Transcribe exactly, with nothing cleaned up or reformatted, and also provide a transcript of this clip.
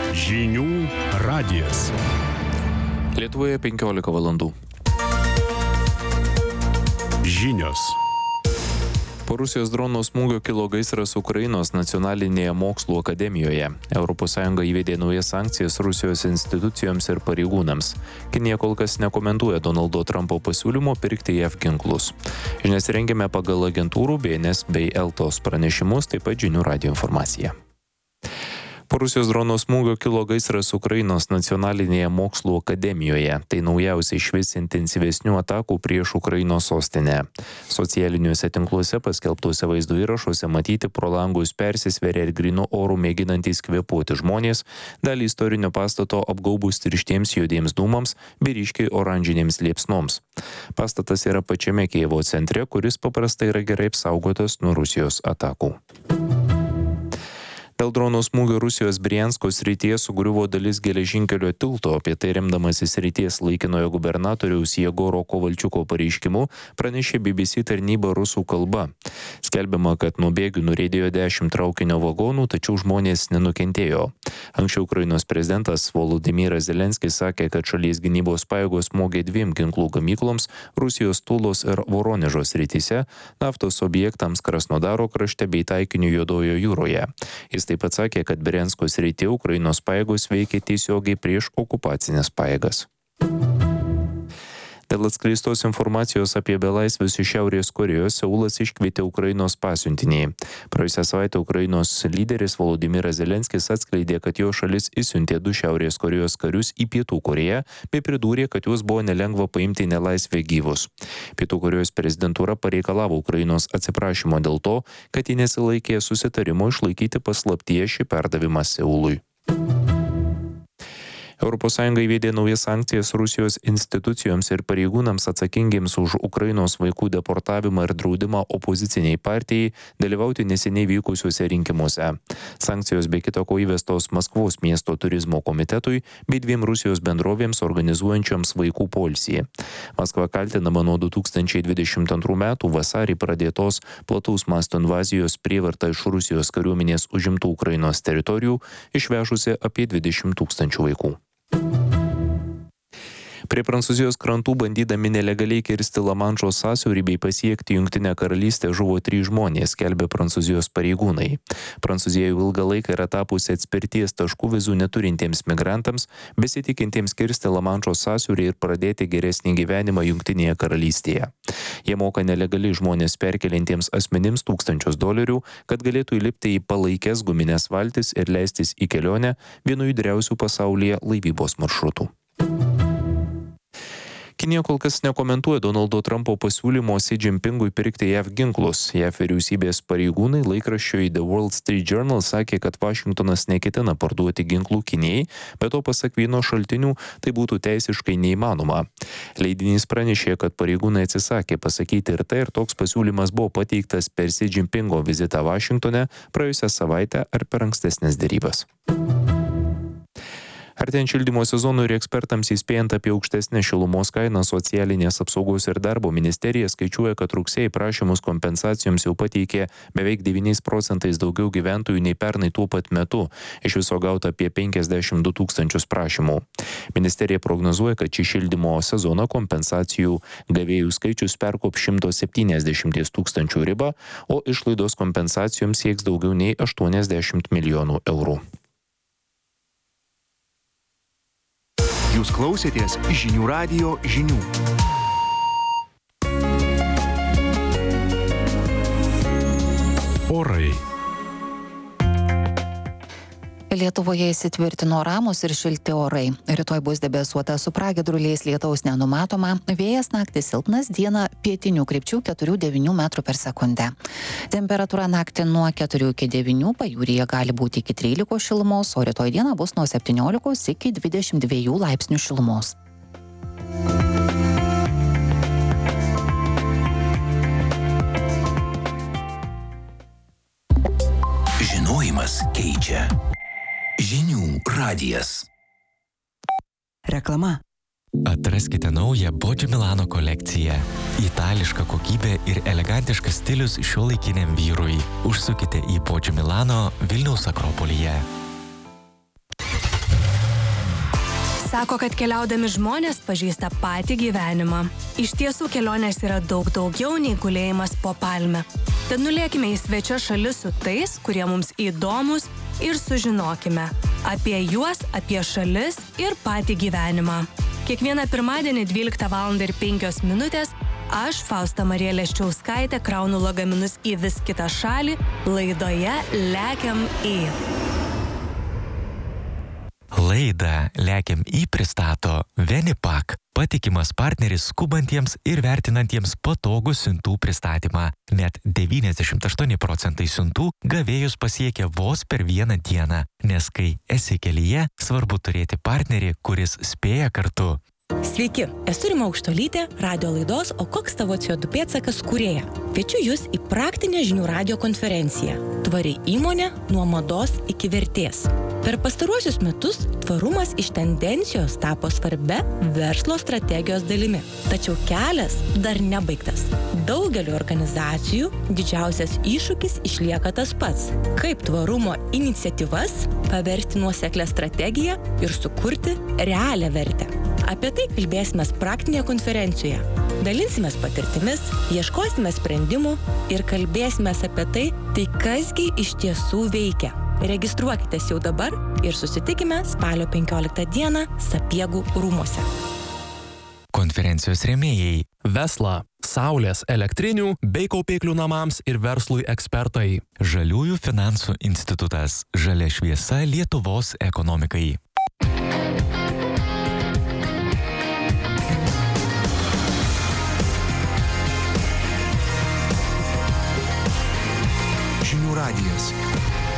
Žinių radijas. Lietuvoje penkiolika valandų. Žinios. Po Rusijos drono smūgio kilo gaisras Ukrainos nacionalinėje mokslų akademijoje. Europos Sąjunga įvedė naujas sankcijas Rusijos institucijoms ir pareigūnams. Kinija kol kas nekomentuoja Donaldo Trumpo pasiūlymo pirkti J A V ginklus. Žinias rengiame pagal agentūrų B N S bei Eltos pranešimus, taip pat žinių radijo informaciją. Po Rusijos drono smūgio kilo gaisras Ukrainos nacionalinėje mokslų akademijoje. Tai naujausia iš vis intensyvesnių atakų prieš Ukrainos sostinę. Socialiniuose tinkluose paskelbtuose vaizdo įrašuose matyti pro langus persisveria ir grynu oru mėginantys kvėpuoti žmonės, dalį istorinio pastato apgaubus tirštiems juodiems dūmams bei ryškiai oranžinėms liepsnoms. Pastatas yra pačiame Kijevo centre, kuris paprastai yra gerai apsaugotas nuo Rusijos atakų. Dėl drono smūgio Rusijos Briansko srityje sugriuvo dalis geležinkelio tilto, apie tai remdamasis srities laikinojo gubernatoriaus Jegoro Kovalčiuko pareiškimu pranešė B B C tarnyba rusų kalba. Skelbiama, kad nuo bėgių nuriedėjo dešimt traukinio vagonų, tačiau žmonės nenukentėjo. Anksčiau Ukrainos prezidentas Volodymyras Zelenskis sakė, kad šalies gynybos pajėgos smogė dviem ginklų gamykloms Rusijos Tulos ir Voronežo srityse, naftos objektams Krasnodaro krašte bei taikiniu Juodojoje jūroje. Jis taip pat sakė, kad Briansko srityje Ukrainos pajėgos veikė tiesiogiai prieš okupacinės pajėgas. Dėl atskleistos informacijos apie belaisvius iš Šiaurės Korėjos Seulas iškvietė Ukrainos pasiuntinį. Praėjusią savaitę Ukrainos lyderis Volodymyras Zelenskis atskleidė, kad jo šalis išsiuntė du Šiaurės Korėjos karius į Pietų Korėją, bei pridūrė, kad juos buvo nelengva paimti nelaisvę gyvus. Pietų Korėjos prezidentūra pareikalavo Ukrainos atsiprašymo dėl to, kad ji nesilaikė susitarimo išlaikyti paslaptyje šį perdavimą Seului. Europos Sąjunga įvedė naujas sankcijas Rusijos institucijoms ir pareigūnams atsakingiems už Ukrainos vaikų deportavimą ir draudimą opoziciniai partijai dalyvauti neseniai vykusiuose rinkimuose. Sankcijos be kita ko įvestos Maskvos miesto turizmo komitetui bei dviem Rusijos bendrovėms organizuojančioms vaikų poilsį. Maskva kaltinama nuo du tūkstančiai dvidešimt antrų metų vasarį pradėtos plataus masto invazijos prievarta iš Rusijos kariuomenės užimtų Ukrainos teritorijų, išvežusi apie dvidešimt tūkstančių vaikų. Prie Prancūzijos krantų bandydami nelegaliai kirsti Lamanšo sąsiaurį bei pasiekti Jungtinę karalystę žuvo trys žmonės, skelbia Prancūzijos pareigūnai. Prancūzija jau ilgą laiką yra tapusi atspirties taškų vizų neturintiems migrantams, besitikintiems kirsti Lamanšo sąsiaurį ir pradėti geresnį gyvenimą Jungtinėje karalystėje. Jie moka nelegaliai žmonės perkeliantiems asmenims tūkstančius dolerių, kad galėtų įlipti į palaikės guminės valtis ir leistis į kelionę vienu judriausių pasaulyje laivybos maršrutų. Kinija kol kas nekomentuoja Donaldo Trumpo pasiūlymo Xi Jinpingui pirkti J A V ginklus. J A V vyriausybės pareigūnai laikraščiui The Wall Street Journal sakė, kad Vašingtonas neketina parduoti ginklų Kinijai, bet to pasak vieno šaltinių tai būtų teisiškai neįmanoma. Leidinys pranešė, kad pareigūnai atsisakė pasakyti ir tai, ir toks pasiūlymas buvo pateiktas per Xi Jinpingo vizitą Vašingtone praėjusią savaitę ar per ankstesnės derybas. Artėjant šildymo sezonui ir ekspertams įspėjant apie aukštesnę šilumos kainą, Socialinės apsaugos ir darbo ministerija skaičiuoja, kad rugsėjį prašymus kompensacijoms jau pateikė beveik devyniais procentais daugiau gyventojų nei pernai tuo pat metu. Iš viso gauta apie penkiasdešimt du tūkstančius prašymų. Ministerija prognozuoja, kad šį šildymo sezoną kompensacijų gavėjų skaičius perkop šimto septyniasdešimties tūkstančių ribą, o išlaidos kompensacijoms sieks daugiau nei aštuoniasdešimt milijonų eurų. Jūs klausėtės Žinių radijo žinių. Orai. Lietuvoje įsitvirtino ramūs ir šilti orai. Rytoj bus debesuota su pragiedruliais, lietaus nenumatoma, vėjas naktį silpnas, dieną pietinių krypčių keturi devyni metrų per sekundę. Temperatūra naktį nuo keturių iki devynių, pajūryje gali būti iki trylikos šilumos, o rytoj dieną bus nuo septyniolikos iki dvidešimt dviejų laipsnių šilumos. Žinojimas keičia. Žinių radijas. Reklama. Atraskite naują Boggio Milano kolekciją. Itališka kokybė ir elegantiškas stilius šiuolaikiniam vyrui. Užsukite į Boggio Milano Vilniaus Akropolyje. Sako, kad keliaudami žmonės pažįsta patį gyvenimą. Iš tiesų kelionės yra daug daugiau nei gulėjimas po palme. Tad nulėkime į svečią šalis su tais, kurie mums įdomus ir sužinokime apie juos, apie šalis ir patį gyvenimą. Kiekvieną pirmadienį dvyliktą valandą ir penkios minutės aš, Fausta Marija Leščiauskaitė, kraunu lagaminus į vis kitą šalį laidoje Lekiam į. Laidą Lekiam į pristato Venipak, patikimas partneris skubantiems ir vertinantiems patogų siuntų pristatymą. Net devyniasdešimt aštuoni procentai siuntų gavėjus pasiekia vos per vieną dieną, nes kai esi kelyje, svarbu turėti partnerį, kuris spėja kartu. Sveiki, esu Rima Aukštuolytė, radio laidos O koks tavo C O du pėdsakas kūrėja. Kviečiu jūs į praktinę žinių radijo konferenciją Tvari įmonė nuo mados iki vertės. Per pastaruosius metus tvarumas iš tendencijos tapo svarbia verslo strategijos dalimi. Tačiau kelias dar nebaigtas. Daugeliu organizacijų didžiausias iššūkis išlieka tas pats. Kaip tvarumo iniciatyvas paversti nuoseklią strategiją ir sukurti realią vertę. Apie tai kalbėsime praktinėje konferencijoje. Dalinsimės patirtimis, ieškosime sprendimų ir kalbėsime apie tai, tai kasgi iš tiesų veikia. Registruokitės jau dabar ir susitikime spalio penkioliktą dieną Sapiegų rūmuose. Konferencijos rėmėjai Vesla, saulės, elektrinių bei kaupiklių namams ir verslui ekspertai. Žaliųjų finansų institutas, žalia šviesa Lietuvos ekonomikai. Žinių radijas.